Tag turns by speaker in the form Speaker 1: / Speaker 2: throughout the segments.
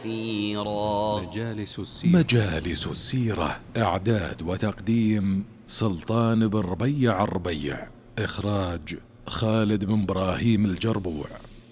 Speaker 1: مجالس السيرة. إعداد وتقديم سلطان بن ربيع الربيع. إخراج خالد بن إبراهيم الجربوع.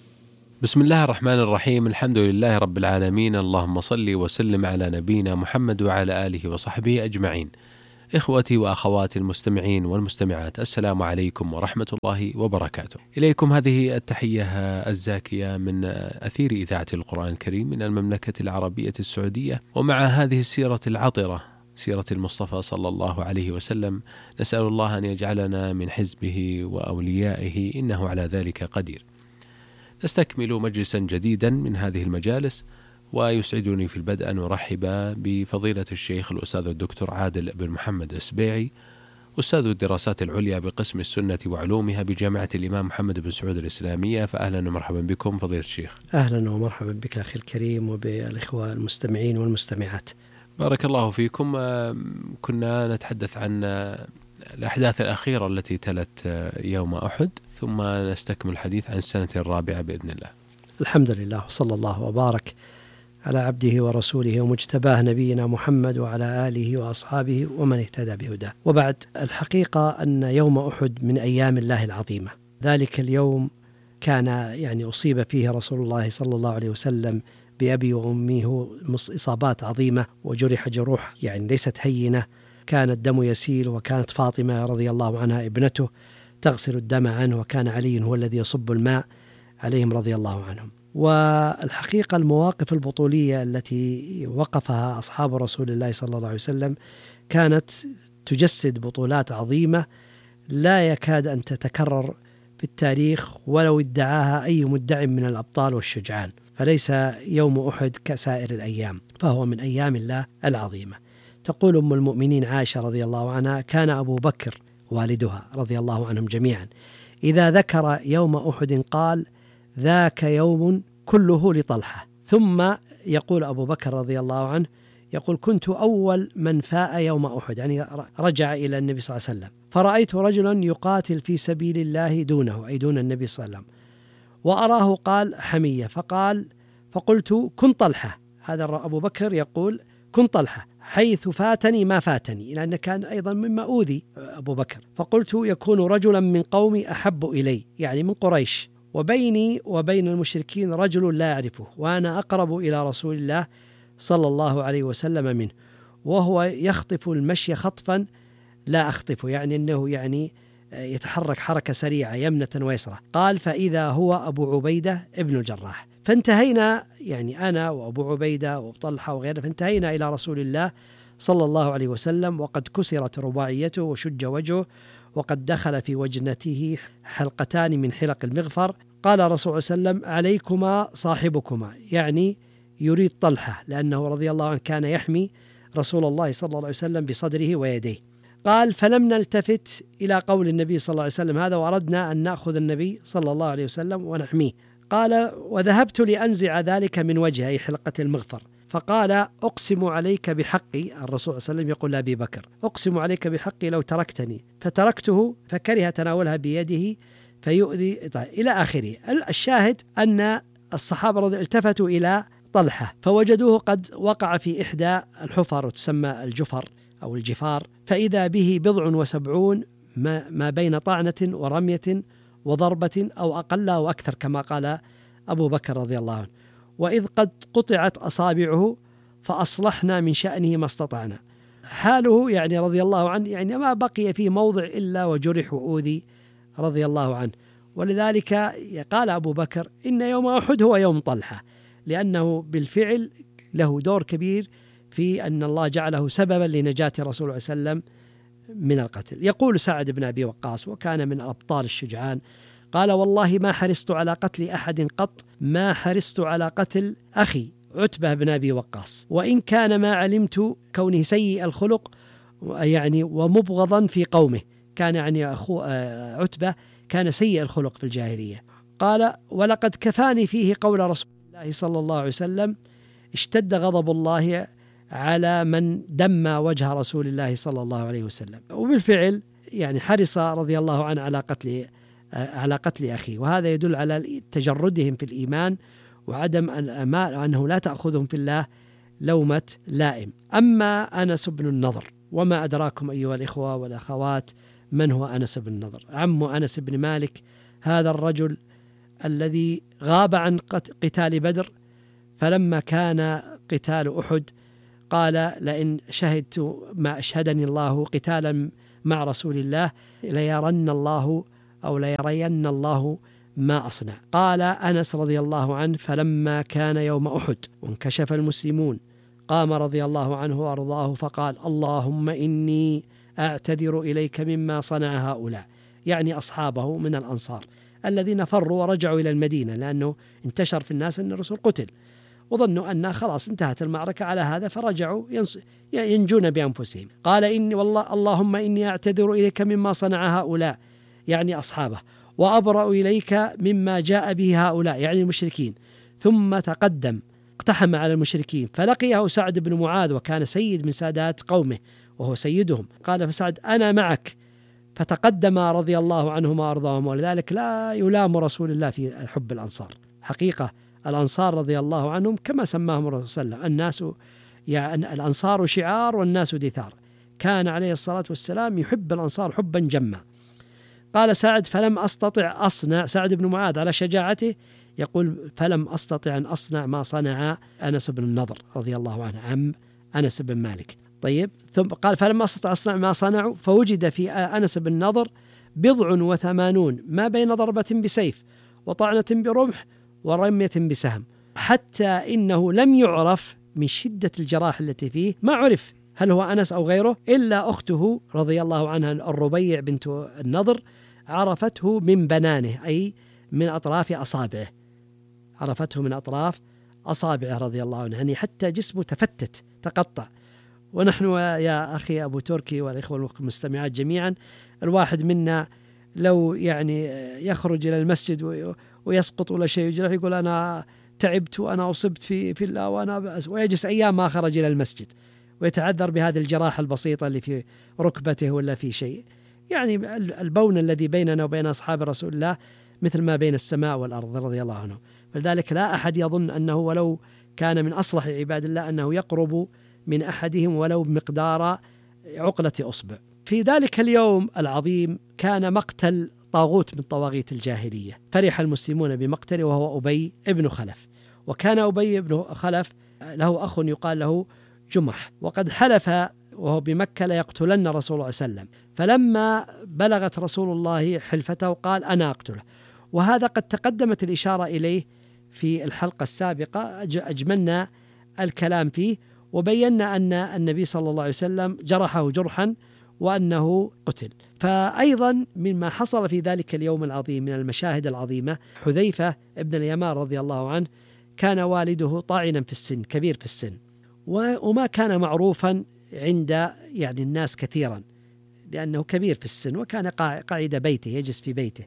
Speaker 2: بسم الله الرحمن الرحيم. الحمد لله رب العالمين. اللهم صل وسلم على نبينا محمد وعلى آله وصحبه أجمعين. إخوتي وأخواتي المستمعين والمستمعات، السلام عليكم ورحمة الله وبركاته. إليكم هذه التحية الزاكية من أثير إذاعة القرآن الكريم من المملكة العربية السعودية، ومع هذه السيرة العطرة، سيرة المصطفى صلى الله عليه وسلم، نسأل الله أن يجعلنا من حزبه وأوليائه، إنه على ذلك قدير. نستكمل مجلسا جديدا من هذه المجالس، ويسعدني في البدء أن أرحب بفضيلة الشيخ الأستاذ الدكتور عادل بن محمد السبيعي، أستاذ الدراسات العليا بقسم السنة وعلومها بجامعة الإمام محمد بن سعود الإسلامية. فأهلا ومرحبا بكم فضيلة الشيخ.
Speaker 3: أهلا ومرحبا بك أخي الكريم وبالإخوة المستمعين والمستمعات.
Speaker 2: بارك الله فيكم. كنا نتحدث عن الأحداث الأخيرة التي تلت يوم أحد، ثم نستكمل الحديث عن السنة الرابعة بإذن الله.
Speaker 3: الحمد لله، وصلى الله وبارك على عبده ورسوله ومجتباه نبينا محمد وعلى آله وأصحابه ومن اهتدى بهداه. وبعد، الحقيقة أن يوم أحد من أيام الله العظيمة. ذلك اليوم كان أصيب فيه رسول الله صلى الله عليه وسلم بأبي وأمه إصابات عظيمة، وجرح جروح ليست هينة. كان الدم يسيل، وكانت فاطمة رضي الله عنها ابنته تغسل الدم عنه، وكان علي هو الذي يصب الماء عليهم رضي الله عنهم. والحقيقة المواقف البطولية التي وقفها أصحاب رسول الله صلى الله عليه وسلم كانت تجسد بطولات عظيمة لا يكاد أن تتكرر في التاريخ ولو ادعاها أي مدعي من الأبطال والشجعان. فليس يوم أحد كسائر الأيام، فهو من أيام الله العظيمة. تقول أم المؤمنين عائشة رضي الله عنها: كان أبو بكر والدها رضي الله عنهم جميعا إذا ذكر يوم أحد قال: ذاك يوم كله لطلحة. ثم يقول أبو بكر رضي الله عنه، يقول: كنت أول من فاء يوم أحد، رجع إلى النبي صلى الله عليه وسلم، فرأيت رجلا يقاتل في سبيل الله دونه، أي دون النبي صلى الله عليه وسلم، وأراه قال حمية، فقلت: كن طلحة. هذا أبو بكر يقول: كن طلحة حيث فاتني ما فاتني، لأنه كان أيضا مما أوذي أبو بكر. فقلت: يكون رجلا من قومي أحب إلي، من قريش، وبيني وبين المشركين رجل لا أعرفه، وأنا أقرب إلى رسول الله صلى الله عليه وسلم منه، وهو يخطف المشي خطفا لا أخطفه، أنه يتحرك حركة سريعة يمنة ويسرة. قال: فإذا هو أبو عبيدة ابن الجراح. فانتهينا، أنا وأبو عبيدة وطلحة وغيره، فانتهينا إلى رسول الله صلى الله عليه وسلم، وقد كسرت رباعيته وشج وجهه، وقد دخل في وجنته حلقتان من حلق المغفر. قال رسول الله صلى الله عليه وسلم: عليكما صاحبكما، يريد طلحة، لأنه رضي الله عنه كان يحمي رسول الله صلى الله عليه وسلم بصدره ويديه. قال: فلم نلتفت إلى قول النبي صلى الله عليه وسلم هذا، وأردنا أن نأخذ النبي صلى الله عليه وسلم ونحميه. قال: وذهبت لأنزع ذلك من وجهه، أي حلقة المغفر، فقال: أقسم عليك بحقي، الرسول صلى الله عليه وسلم يقول لأبي بكر: أقسم عليك بحقي لو تركتني، فتركته فكره تناولها بيده فيؤذي، إلى آخره. الشاهد أن الصحابة التفتوا إلى طلحة فوجدوه قد وقع في إحدى الحفر، وتسمى الجفر أو الجفار، فإذا به 77 ما بين طعنة ورمية وضربة، أو أقل أو أكثر كما قال أبو بكر رضي الله عنه. وإذ قد قطعت أصابعه فأصلحنا من شأنه ما استطعنا. حاله رضي الله عنه ما بقي فيه موضع إلا وجرح وأوذي رضي الله عنه. ولذلك قال أبو بكر: إن يوم أحد هو يوم طلحة، لأنه بالفعل له دور كبير في أن الله جعله سببا لنجاة رسول الله صلى الله عليه وسلم من القتل. يقول سعد بن أبي وقاص، وكان من أبطال الشجعان، قال: والله ما حرصت على قتل أحد قط، ما حرصت على قتل أخي عتبة بن أبي وقاص، وإن كان ما علمت كونه سيء الخلق ومبغضا في قومه. كان أخو عتبة كان سيء الخلق في الجاهلية. قال: ولقد كفاني فيه قول رسول الله صلى الله عليه وسلم: اشتد غضب الله على من دم وجه رسول الله صلى الله عليه وسلم. وبالفعل حرص رضي الله عنه على قتل أخيه، وهذا يدل على تجردهم في الإيمان وعدم أنه لا تأخذهم في الله لومة لائم. أما أنس بن النضر، وما أدراكم أيها الإخوة والأخوات من هو أنس بن النضر؟ عم أنس بن مالك، هذا الرجل الذي غاب عن قتال بدر، فلما كان قتال أحد قال: لئن شهدت ما أشهدني الله قتالا مع رسول الله ليرين الله ما أصنع. قال أنس رضي الله عنه: فلما كان يوم أحد وانكشف المسلمون قام رضي الله عنه وأرضاه فقال: اللهم إني أعتذر إليك مما صنع هؤلاء، يعني أصحابه من الأنصار الذين فروا ورجعوا إلى المدينة، لأنه انتشر في الناس أن الرسول قتل وظنوا أن خلاص انتهت المعركة على هذا، فرجعوا ينجون بأنفسهم. قال: إني والله اللهم إني أعتذر إليك مما صنع هؤلاء، يعني أصحابه، وأبرأ إليك مما جاء به هؤلاء، يعني المشركين. ثم تقدم اقتحم على المشركين فلقيه سعد بن معاذ، وكان سيد من سادات قومه وهو سيدهم. قال فسعد: أنا معك. فتقدم رضي الله عنهما وأرضاهما، ولذلك لا يلام رسول الله في حب الأنصار. حقيقة الأنصار رضي الله عنهم كما سماهم الرسول صلى الله عليه وسلم، الناس يعني الأنصار شعار والناس دثار. كان عليه الصلاة والسلام يحب الأنصار حبا جما. قال سعد: فلم أستطع أصنع، سعد بن معاذ على شجاعته يقول: فلم أستطع أن أصنع ما صنع أنس بن النضر رضي الله عنه عم أنس بن مالك. طيب، ثم قال: فلم أستطع أصنع ما صنعوا، فوجد في أنس بن النضر 87 ما بين ضربة بسيف وطعنة برمح ورمية بسهم، حتى إنه لم يعرف من شدة الجراح التي فيه، ما عرف هل هو أنس أو غيره، إلا أخته رضي الله عنها الربيع بنت النضر عرفته من بنانه، أي من أطراف أصابعه، عرفته من أطراف أصابعه رضي الله عنه، يعني حتى جسمه تفتت تقطع. ونحن يا أخي أبو تركي والإخوة المستمعات جميعا، الواحد منا لو يعني يخرج إلى المسجد ويسقط ولا شيء يجرح يقول: أنا تعبت وأنا أصبت في الله وأنا بأس، ويجلس أيام ما خرج إلى المسجد ويتعذر بهذه الجراحة البسيطة اللي في ركبته ولا في شيء. يعني البون الذي بيننا وبين أصحاب رسول الله مثل ما بين السماء والأرض رضي الله عنه. فلذلك لا أحد يظن أنه ولو كان من أصلح عباد الله أنه يقرب من أحدهم ولو بمقدار عقلة أصبع. في ذلك اليوم العظيم كان مقتل طاغوت من طواغيت الجاهلية، فرح المسلمون بمقتله وهو أبي ابن خلف. وكان أبي ابن خلف له أخ يقال له جمح، وقد حلف وهو بمكة ليقتلن رسول الله صلى الله عليه وسلم، فلما بلغت رسول الله حلفته قال: أنا أقتله. وهذا قد تقدمت الإشارة إليه في الحلقة السابقة، أجملنا الكلام فيه وبينا أن النبي صلى الله عليه وسلم جرحه جرحا وأنه قتل. فأيضا مما حصل في ذلك اليوم العظيم من المشاهد العظيمة، حذيفة ابن اليمان رضي الله عنه كان والده طاعنا في السن، كبير في السن، وما كان معروفا عند يعني الناس كثيرا لأنه كبير في السن، وكان قاعد بيته يجلس في بيته.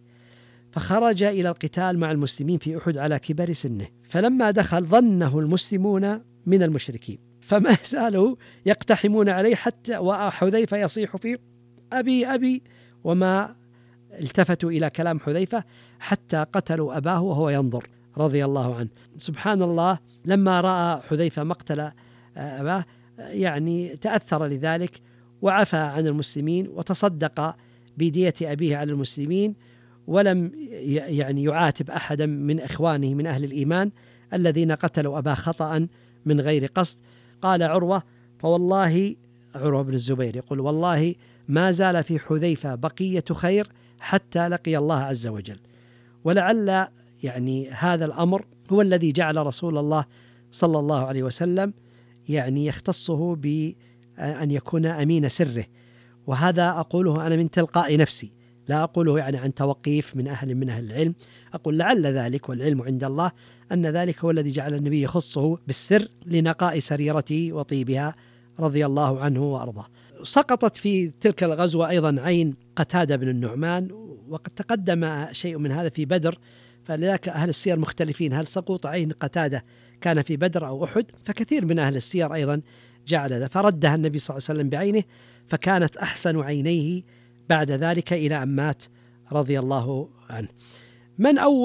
Speaker 3: فخرج إلى القتال مع المسلمين في أحد على كبر سنه، فلما دخل ظنه المسلمون من المشركين، فما زالوا يقتحمون عليه حتى وحذيفة يصيح فيه: أبي أبي، وما التفتوا إلى كلام حذيفة حتى قتلوا أباه وهو ينظر رضي الله عنه. سبحان الله، لما رأى حذيفة مقتل أباه يعني تأثر لذلك وعفى عن المسلمين وتصدق بدية أبيه على المسلمين، ولم يعني يعاتب أحدا من إخوانه من أهل الإيمان الذين قتلوا أباه خطأ من غير قصد. قال عروة: فوالله، عروة بن الزبير يقول: والله ما زال في حذيفة بقية خير حتى لقي الله عز وجل. ولعل يعني هذا الأمر هو الذي جعل رسول الله صلى الله عليه وسلم يعني يختصه بأن يكون أمين سره. وهذا أقوله أنا من تلقاء نفسي، لا أقوله يعني عن توقيف من أهل العلم، أقول لعل ذلك والعلم عند الله أن ذلك هو الذي جعل النبي يخصه بالسر لنقاء سريرته وطيبها رضي الله عنه وأرضاه. سقطت في تلك الغزوة أيضا عين قتادة بن النعمان، وقد تقدم شيء من هذا في بدر، فلذلك أهل السير مختلفين هل سقوط عين قتادة كان في بدر أو أحد، فكثير من أهل السير أيضا جعل ذا، فردها النبي صلى الله عليه وسلم بعينه، فكانت أحسن عينيه بعد ذلك إلى أن مات رضي الله عنه. من أول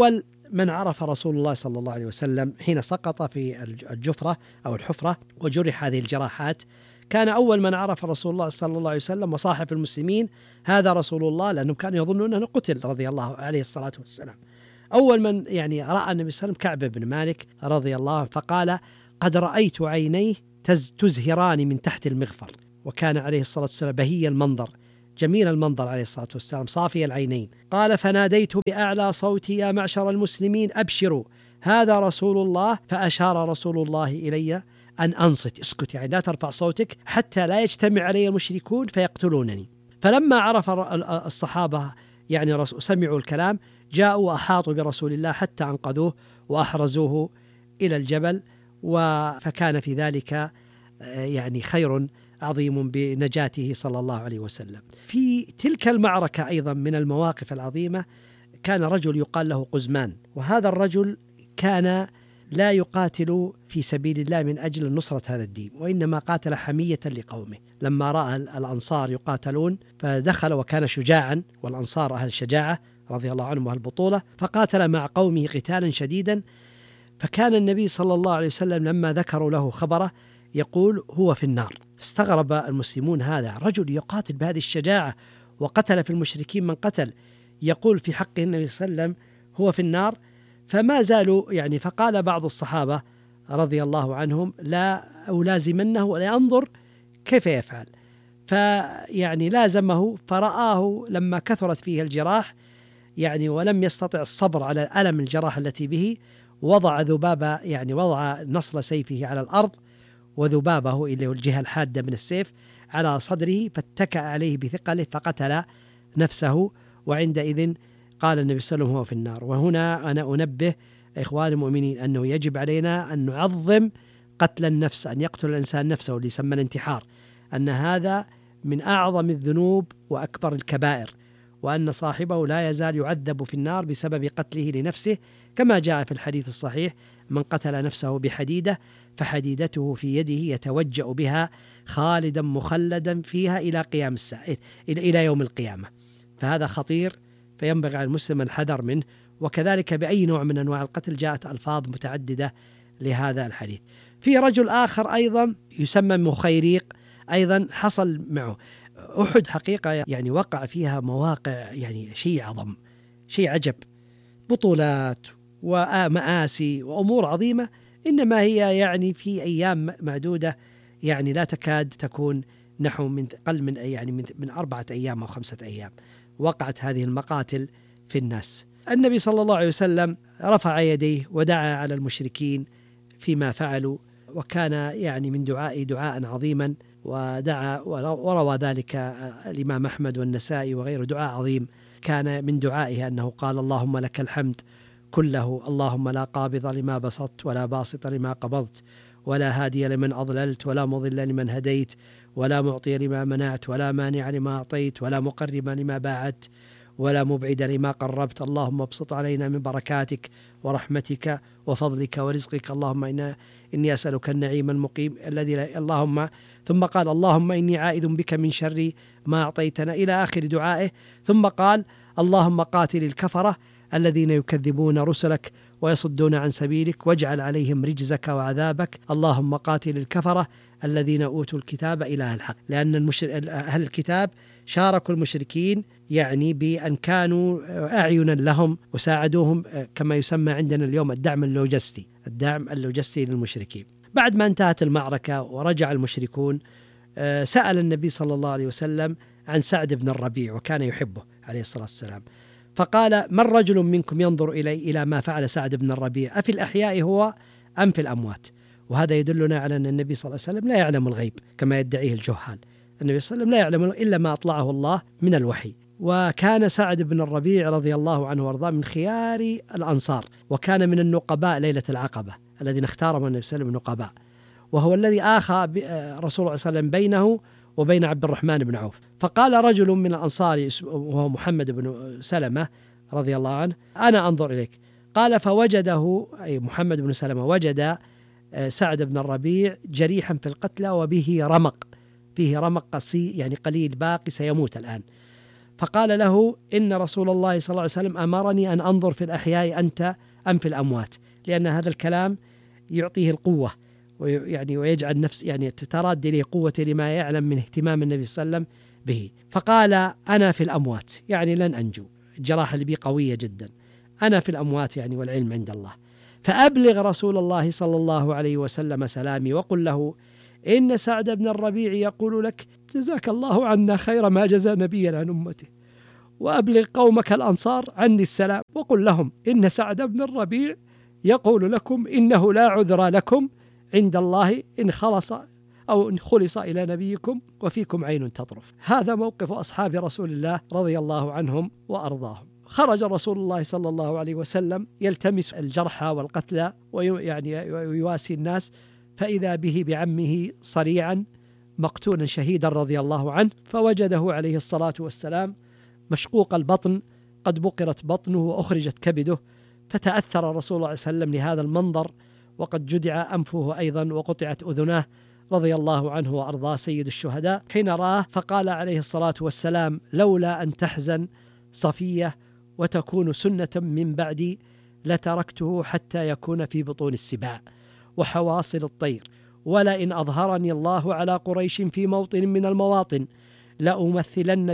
Speaker 3: من عرف رسول الله صلى الله عليه وسلم حين سقط في الجفرة أو الحفرة وجرح هذه الجراحات، كان أول من عرف رسول الله صلى الله عليه وسلم وصاحب المسلمين هذا رسول الله، لأنهم كانوا يظنون أنه قتل رضي الله عليه الصلاة والسلام. أول من رأى النبي صلى الله عليه وسلم كعب بن مالك رضي الله عنه، فقال: قد رأيت عينيه تزهران من تحت المغفر. وكان عليه الصلاة والسلام بهي المنظر، جميل المنظر عليه الصلاة والسلام، صافي العينين. قال: فناديت بأعلى صوتي: يا معشر المسلمين أبشروا، هذا رسول الله. فأشار رسول الله إلي أن أنصت، اسكت، يعني لا ترفع صوتك حتى لا يجتمع علي المشركون فيقتلونني. فلما عرف الصحابة يعني سمعوا الكلام، جاءوا وأحاطوا برسول الله حتى أنقذوه وأحرزوه إلى الجبل، فكان في ذلك يعني خير عظيم بنجاته صلى الله عليه وسلم. في تلك المعركة أيضا من المواقف العظيمة كان رجل يقال له قزمان، وهذا الرجل كان لا يقاتل في سبيل الله من أجل نصرة هذا الدين، وإنما قاتل حمية لقومه. لما رأى الأنصار يقاتلون فدخل، وكان شجاعا، والأنصار أهل شجاعة رضي الله عنهم وأهل بطولة، فقاتل مع قومه قتالا شديدا. فكان النبي صلى الله عليه وسلم لما ذكروا له خبره يقول: هو في النار. استغرب المسلمون، هذا رجل يقاتل بهذه الشجاعة وقتل في المشركين من قتل، يقول في حق النبي صلى الله عليه وسلم هو في النار. فما زالوا يعني، فقال بعض الصحابة رضي الله عنهم: لا ألازمنه ولا أنظر كيف يفعل. فيعني لازمه، فرآه لما كثرت فيه الجراح يعني ولم يستطع الصبر على ألم الجراح التي به، وضع ذبابة، يعني وضع نصل سيفه على الأرض وذبابه إلى الجهة الحادة من السيف على صدره، فاتكأ عليه بثقله فقتل نفسه. وعندئذ قال النبي صلى الله عليه وسلم: هو في النار. وهنا أنا أنبه إخواني المؤمنين أنه يجب علينا أن نعظم قتل النفس، أن يقتل الإنسان نفسه اللي يسمى الانتحار، أن هذا من أعظم الذنوب وأكبر الكبائر، وأن صاحبه لا يزال يعذب في النار بسبب قتله لنفسه، كما جاء في الحديث الصحيح: من قتل نفسه بحديدة فحديدته في يده يتوجأ بها خالدا مخلدا فيها إلى قيام الساعة، إلى يوم القيامة. فهذا خطير، فينبغي على المسلم الحذر منه. وكذلك بأي نوع من أنواع القتل جاءت ألفاظ متعددة لهذا الحديث. في رجل آخر أيضا يسمى مخيريق، أيضا حصل معه أحد حقيقة، يعني وقع فيها مواقع يعني شيء عظم، شيء عجب، بطولات ومآسي وأمور عظيمة، إنما هي يعني في أيام معدودة، يعني لا تكاد تكون نحو من أقل من يعني من 4 أيام أو 5 أيام وقعت هذه المقاتل في الناس. النبي صلى الله عليه وسلم رفع يديه ودعا على المشركين فيما فعلوا، وكان يعني من دعاء عظيما، ودعا وروى ذلك الإمام أحمد والنسائي وغيره، دعاء عظيم. كان من دعائه أنه قال: اللهم لك الحمد كله، اللهم لا قابض لما بسطت ولا باسط لما قبضت ولا هادي لمن أضللت ولا مضل لمن هديت ولا معطي لما منعت ولا مانع لما أعطيت ولا مقرب لما باعدت ولا مبعد لما قربت. اللهم ابسط علينا من بركاتك ورحمتك وفضلك ورزقك، اللهم إني أسألك النعيم المقيم الذي اللهم. ثم قال: اللهم إني عائذ بك من شر ما أعطيتنا، إلى آخر دعائه. ثم قال: اللهم قاتل الكفرة الذين يكذبون رسلك ويصدون عن سبيلك واجعل عليهم رجزك وعذابك. اللهم قاتل الكفرة الذين أوتوا الكتاب إله الحق، لأن أهل الكتاب شاركوا المشركين يعني بأن كانوا أعينا لهم وساعدوهم، كما يسمى عندنا اليوم الدعم اللوجستي للمشركين. بعد ما انتهت المعركة ورجع المشركون، سأل النبي صلى الله عليه وسلم عن سعد بن الربيع، وكان يحبه عليه الصلاة والسلام، فقال: من رجل منكم ينظر إلى ما فعل سعد بن الربيع، أفي الأحياء هو أم في الأموات؟ وهذا يدلنا على أن النبي صلى الله عليه وسلم لا يعلم الغيب كما يدعيه الجهال. النبي صلى الله عليه وسلم لا يعلم إلا ما أطلعه الله من الوحي. وكان سعد بن الربيع رضي الله عنه وارضاه من خيار الأنصار، وكان من النقباء ليلة العقبة الذين اختارهم النبي صلى الله عليه وسلم نقباء، وهو الذي آخى رسول الله صلى الله عليه وسلم بينه وبين عبد الرحمن بن عوف. فقال رجل من الأنصار وهو محمد بن سلمة رضي الله عنه: أنا أنظر إليك. قال: فوجده أي محمد بن سلمة وجد سعد بن الربيع جريحا في القتلى وبه رمق، فيه رمق قصي يعني قليل باقي سيموت الآن. فقال له: إن رسول الله صلى الله عليه وسلم أمرني أن أنظر في الأحياء أنت أم في الأموات، لأن هذا الكلام يعطيه القوة ويجعل نفس تتراد إليه قوة لما يعلم من اهتمام النبي صلى الله عليه وسلم به. فقال أنا في الأموات، لن أنجو، الجراحة اللي بي قوية جدا، أنا في الأموات والعلم عند الله. فأبلغ رسول الله صلى الله عليه وسلم سلامي وقل له إن سعد بن الربيع يقول لك جزاك الله عنا خير ما جزى نبيا عن أمته، وأبلغ قومك الأنصار عني السلام وقل لهم إن سعد بن الربيع يقول لكم إنه لا عذر لكم عند الله إن خلص أو إن خلص إلى نبيكم وفيكم عين تطرف. هذا موقف أصحاب رسول الله رضي الله عنهم وأرضاهم. خرج رسول الله صلى الله عليه وسلم يلتمس الجرحى والقتلى ويواسي الناس، فإذا به بعمه صريعا مقتولا شهيدا رضي الله عنه، فوجده عليه الصلاة والسلام مشقوق البطن، قد بقرت بطنه وأخرجت كبده، فتأثر رسول الله صلى الله عليه وسلم لهذا المنظر، وقد جدع أنفه أيضا وقطعت أذناه رضي الله عنه وأرضاه سيد الشهداء حين رآه، فقال عليه الصلاة والسلام لولا أن تحزن صفية وتكون سنة من بعدي لتركته حتى يكون في بطون السباع وحواصل الطير، ولئن أظهرني الله على قريش في موطن من المواطن لأمثلن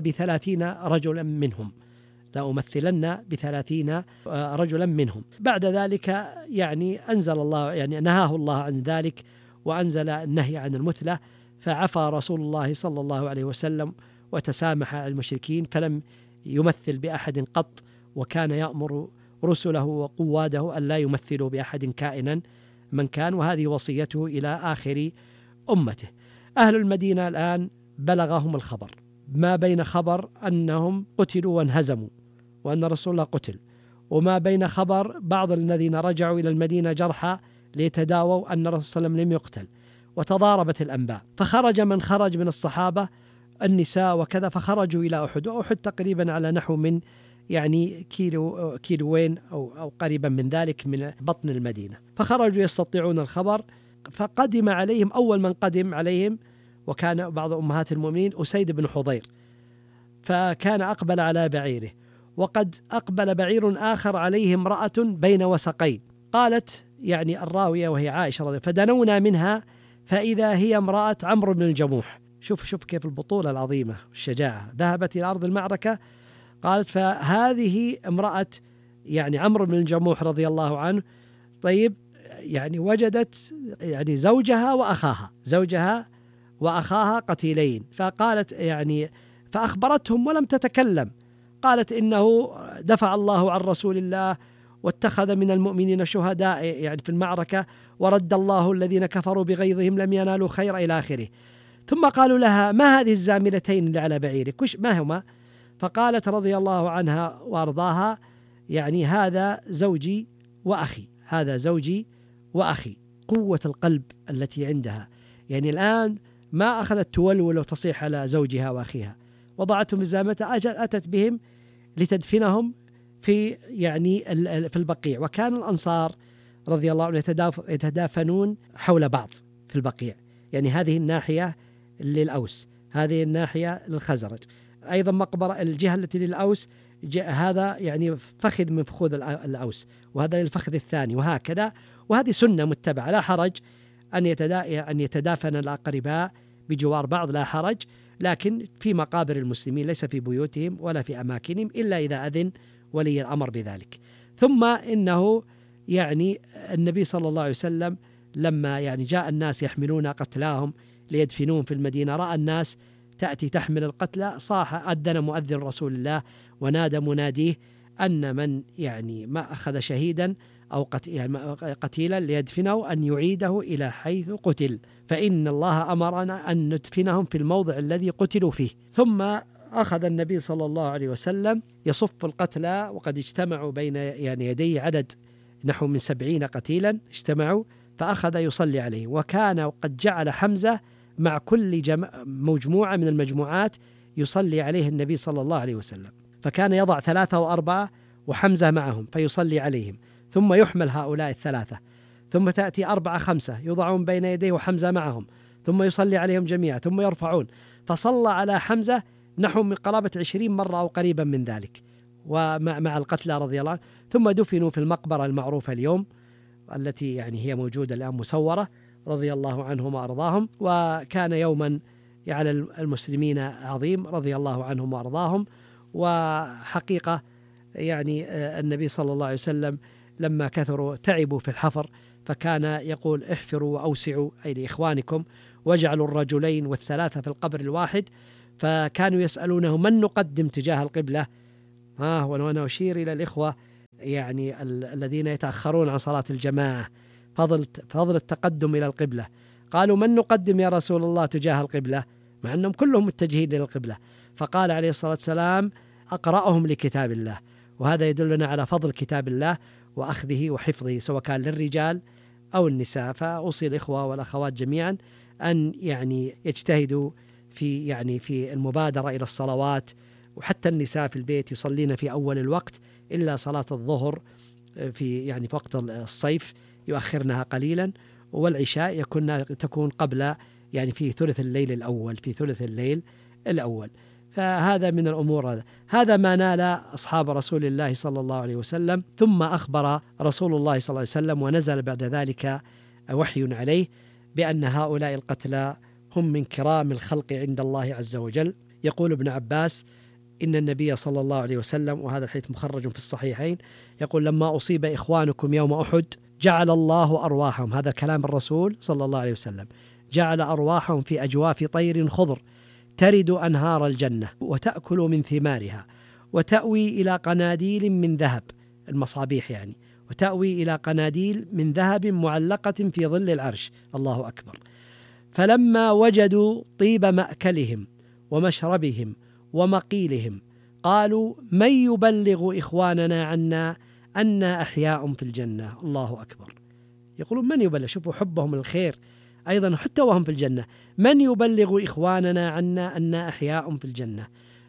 Speaker 3: ب30 رجلا منهم. بعد ذلك أنزل الله نهاه الله عن ذلك وأنزل النهي عن المثلة، فعفى رسول الله صلى الله عليه وسلم وتسامح المشركين فلم يمثل بأحد قط، وكان يأمر رسله وقواده أن لا يمثلوا بأحد كائنا من كان، وهذه وصيته إلى آخر أمته. أهل المدينة الآن بلغهم الخبر، ما بين خبر أنهم قتلوا وانهزموا وأن رسول الله قتل، وما بين خبر بعض الذين رجعوا إلى المدينة جرحى ليتداووا أن الرسول صلى الله عليه وسلم لم يقتل، وتضاربت الأنباء. فخرج من خرج من الصحابة النساء وكذا، فخرجوا إلى أحد، وأحد تقريبا على نحو من كيلوين أو قريبا من ذلك من بطن المدينة، فخرجوا يستطيعون الخبر. فقدم عليهم أول من قدم عليهم وكان بعض أمهات المؤمنين أسيد بن حضير، فكان أقبل على بعيره، وقد أقبل بعير آخر عليه امرأة بين وسقين. قالت الراوية وهي عائشة رضي الله عنها فدنونا منها فإذا هي امرأة عمرو بن الجموح. شوف كيف البطولة العظيمة والشجاعة، ذهبت إلى أرض المعركة. قالت فهذه امرأة عمرو بن الجموح رضي الله عنه. طيب وجدت زوجها وأخاها قتيلين، فقالت فأخبرتهم ولم تتكلم. قالت إنه دفع الله عن رسول الله واتخذ من المؤمنين شهداء في المعركة، ورد الله الذين كفروا بغيظهم لم ينالوا خير إلى آخره. ثم قالوا لها ما هذه الزاملتين اللي على بعيرك ما هما؟ فقالت رضي الله عنها وأرضاها هذا زوجي وأخي. قوة القلب التي عندها، الآن ما أخذت تولول وتصيح على زوجها وأخيها، وضعتهم الزامة، أتت بهم لتدفنهم في في البقيع. وكان الأنصار رضي الله عنهم يتدافنون حول بعض في البقيع، هذه الناحية للأوس، هذه الناحية للخزرج، أيضا مقبرة الجهة التي للأوس هذا فخذ من فخوذ الأوس، وهذا للفخذ الثاني، وهكذا. وهذه سنة متبعة، لا حرج أن يتدافن الأقرباء بجوار بعض، لا حرج، لكن في مقابر المسلمين ليس في بيوتهم ولا في أماكنهم إلا إذا أذن ولي الأمر بذلك. ثم إنه النبي صلى الله عليه وسلم لما جاء الناس يحملون قتلاهم ليدفنون في المدينة، رأى الناس تأتي تحمل القتلى، صاح أذن مؤذن رسول الله ونادى مناديه أن من ما أخذ شهيدا أو قتيلا ليدفنه أن يعيده إلى حيث قتل، فإن الله أمرنا أن ندفنهم في الموضع الذي قتلوا فيه. ثم أخذ النبي صلى الله عليه وسلم يصف القتلى، وقد اجتمعوا بين يديه عدد نحو من 70 قتيلا اجتمعوا، فأخذ يصلي عليه. وكان قد جعل حمزة مع كل مجموعة من المجموعات يصلي عليه النبي صلى الله عليه وسلم، فكان يضع 3 و4 وحمزة معهم فيصلي عليهم، ثم يحمل هؤلاء 3، ثم تأتي 4 5 يوضعون بين يديه وحمزة معهم، ثم يصلي عليهم جميعا، ثم يرفعون. فصلى على حمزة نحو من قرابة 20 مرة أو قريبا من ذلك، ومع القتلى رضي الله عنهم، ثم دفنوا في المقبرة المعروفة اليوم التي يعني هي موجودة الآن مسورة، رضي الله عنهم وأرضاهم. وكان يوما على المسلمين عظيم رضي الله عنهم وأرضاهم. وحقيقة يعني النبي صلى الله عليه وسلم لما كثروا تعبوا في الحفر، فكان يقول احفروا وأوسعوا أي لإخوانكم، واجعلوا الرجلين والثلاثة في القبر الواحد. فكانوا يسألونه من نقدم تجاه القبلة. وأنا أشير إلى الإخوة يعني الذين يتأخرون عن صلاة الجماعة، فضل التقدم إلى القبلة. قالوا من نقدم يا رسول الله تجاه القبلة، مع أنهم كلهم متجهين إلى القبلة. فقال عليه الصلاة والسلام أقرأهم لكتاب الله. وهذا يدلنا على فضل كتاب الله وأخذه وحفظه سواء كان للرجال أو النساء. فأوصي الإخوة والأخوات جميعا أن يعني يجتهدوا في المبادرة إلى الصلوات، وحتى النساء في البيت يصلين في أول الوقت إلا صلاة الظهر في وقت الصيف يؤخرنها قليلا، والعشاء تكون قبل في ثلث الليل الأول. فهذا من الأمور، هذا ما نال أصحاب رسول الله صلى الله عليه وسلم. ثم أخبر رسول الله صلى الله عليه وسلم ونزل بعد ذلك وحي عليه بأن هؤلاء القتلى هم من كرام الخلق عند الله عز وجل. يقول ابن عباس إن النبي صلى الله عليه وسلم، وهذا الحديث مخرج في الصحيحين، يقول لما أصيب إخوانكم يوم أحد جعل الله أرواحهم، هذا كلام الرسول صلى الله عليه وسلم، جعل أرواحهم في أجواف طير خضر ترد أنهار الجنة وتأكل من ثمارها وتأوي إلى قناديل من ذهب، المصابيح وتأوي إلى قناديل من ذهب معلقة في ظل العرش. الله أكبر. فلما وجدوا طيب مأكلهم ومشربهم ومقيلهم قالوا من يبلغ إخواننا عنا أنا أحياء في الجنة. الله أكبر. يقولون من يبلغ، شوفوا حبهم الخير أيضا حتى وهم في الجنة، من يبلغ إخواننا عنا أنا أحياء في الجنة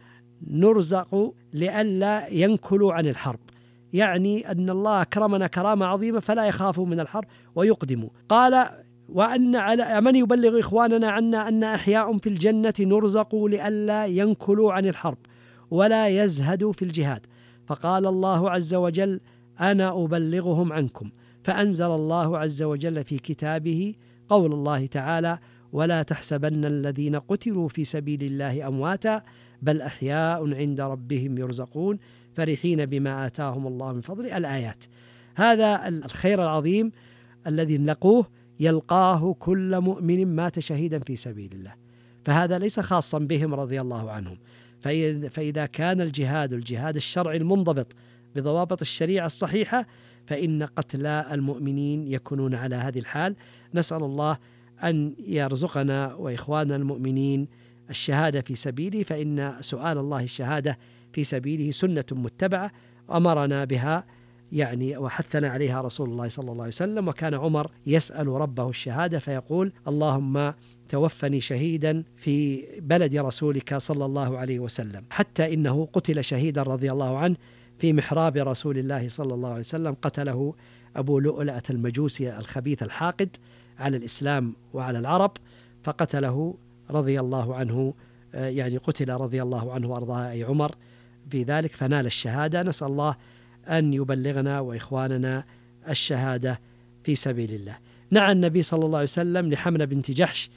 Speaker 3: نرزق لئلا ينكلوا عن الحرب، يعني أن الله أكرمنا كرامة عظيمة فلا يخافوا من الحرب ويقدموا. قال وأن على من يبلغ إخواننا عنا أن أحياء في الجنة نرزق لئلا ينكلوا عن الحرب ولا يزهدوا في الجهاد. فقال الله عز وجل أنا أبلغهم عنكم. فأنزل الله عز وجل في كتابه قول الله تعالى ولا تحسبن الذين قتلوا في سبيل الله أمواتا بل أحياء عند ربهم يرزقون فرحين بما آتاهم الله من فضله. الآيات. هذا الخير العظيم الذي نلقوه يلقاه كل مؤمن مات شهيدا في سبيل الله، فهذا ليس خاصا بهم رضي الله عنهم. فإذا كان الجهاد الشرعي المنضبط بضوابط الشريعة الصحيحة فإن قتلى المؤمنين يكونون على هذه الحال. نسأل الله أن يرزقنا وإخواننا المؤمنين الشهادة في سبيله، فإن سؤال الله الشهادة في سبيله سنة متبعة أمرنا بها وحثنا عليها رسول الله صلى الله عليه وسلم. وكان عمر يسأل ربه الشهادة فيقول اللهم توفني شهيدا في بلد رسولك صلى الله عليه وسلم، حتى إنه قتل شهيدا رضي الله عنه في محراب رسول الله صلى الله عليه وسلم، قتله أبو لؤلؤة المجوسي الخبيث الحاقد على الإسلام وعلى العرب، فقتله رضي الله عنه، قتل رضي الله عنه وأرضاه أي عمر في ذلك فنال الشهادة. نسأل الله أن يبلغنا وإخواننا الشهادة في سبيل الله. نعى النبي صلى الله عليه وسلم لحمنة بنت جحش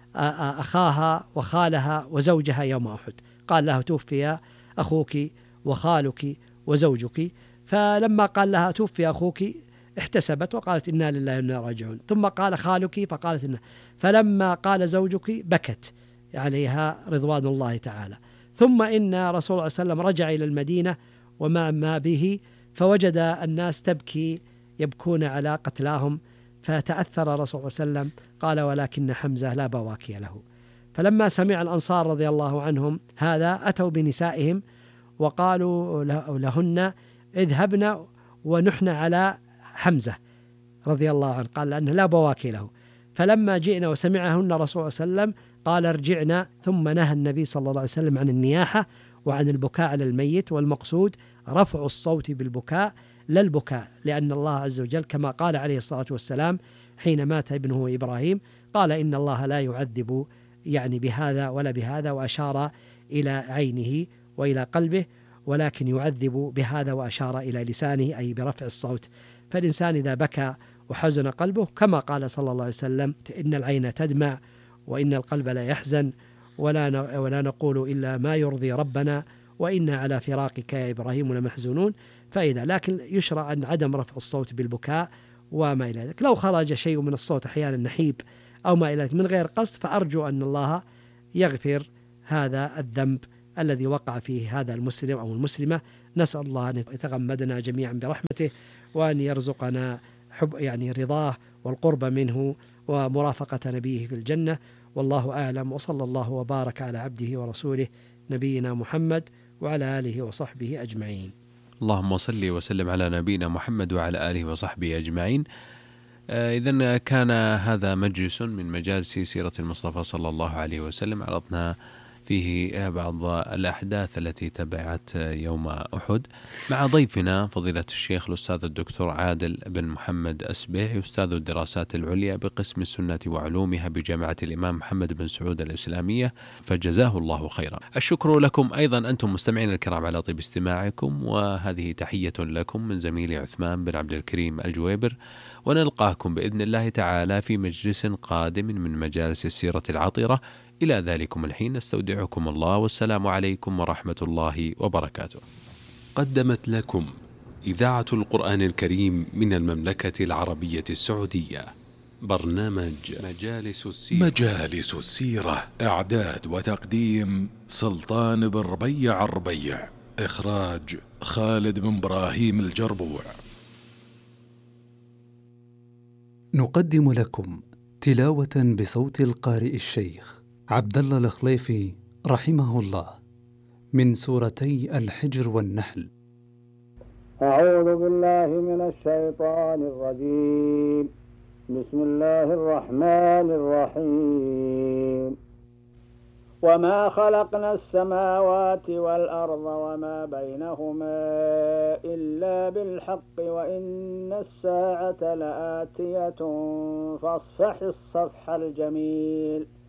Speaker 3: أخاها وخالها وزوجها يوم أحد، قال له توفي أخوك وخالك وزوجك، فلما قال لها توفي أخوك احتسبت وقالت إنا لله وإنا راجعون، ثم قال خالك فقالت إنا، فلما قال زوجك بكت عليها رضوان الله تعالى. ثم إن رسول الله صلى الله عليه وسلم رجع إلى المدينة ومع ما به فوجد الناس تبكي يبكون على قتلاهم، فتأثر رسول الله صلى الله عليه وسلم قال ولكن حمزة لا بواكي له. فلما سمع الأنصار رضي الله عنهم هذا أتوا بنسائهم وقالوا لهن اذهبن ونحن على حمزة رضي الله عنه، قال لأنه لا بواكي له. فلما جئنا وسمعهن رسول الله صلى الله عليه وسلم قال ارجعنا. ثم نهى النبي صلى الله عليه وسلم عن النياحة وعن البكاء على الميت، والمقصود رفع الصوت بالبكاء لا البكاء، لأن الله عز وجل كما قال عليه الصلاة والسلام حين مات ابنه إبراهيم قال إن الله لا يعذب بهذا ولا بهذا، وأشار إلى عينه وإلى قلبه. ولكن يعذب بهذا، وأشار إلى لسانه أي برفع الصوت. فالإنسان إذا بكى وحزن قلبه كما قال صلى الله عليه وسلم: إن العين تدمع وإن القلب لا يحزن ولا نقول إلا ما يرضي ربنا وإنا على فراقك يا إبراهيم لمحزونون. فإذا لكن يشرع عن عدم رفع الصوت بالبكاء وما إلى ذلك. لو خرج شيء من الصوت أحيانا نحيب أو ما إلى ذلك من غير قصد، فأرجو أن الله يغفر هذا الذنب الذي وقع فيه هذا المسلم أو المسلمة. نسأل الله أن يتغمدنا جميعا برحمته، وأن يرزقنا حب رضاه والقرب منه ومرافقة نبيه في الجنة. والله أعلم، وصلى الله وبارك على عبده ورسوله نبينا محمد وعلى آله وصحبه أجمعين.
Speaker 2: اللهم صل وسلم على نبينا محمد وعلى آله وصحبه أجمعين. إذن كان هذا مجلس من مجالس سيرة المصطفى صلى الله عليه وسلم، عرضنا فيه بعض الأحداث التي تبعت يوم أحد مع ضيفنا فضيلة الشيخ الأستاذ الدكتور عادل بن محمد أسبيعي، أستاذ الدراسات العليا بقسم السنة وعلومها بجامعة الإمام محمد بن سعود الإسلامية، فجزاه الله خيرا. الشكر لكم أيضا أنتم مستمعين الكرام على طيب استماعكم، وهذه تحية لكم من زميلي عثمان بن عبد الكريم الجويبر، ونلقاكم بإذن الله تعالى في مجلس قادم من مجالس السيرة العطرة. إلى ذلكم الحين استودعكم الله، والسلام عليكم ورحمة الله وبركاته.
Speaker 1: قدمت لكم إذاعة القرآن الكريم من المملكة العربية السعودية برنامج مجالس السيرة. إعداد وتقديم سلطان بن ربيع الربيع. إخراج خالد بن إبراهيم الجربوع.
Speaker 4: نقدم لكم تلاوة بصوت القارئ الشيخ عبد الله الخليفي رحمه الله من سورتي الحجر والنحل.
Speaker 5: أعوذ بالله من الشيطان الرجيم. بسم الله الرحمن الرحيم. وما خلقنا السماوات والأرض وما بينهما إلا بالحق وإن الساعة لآتية فاصفح الصفح الجميل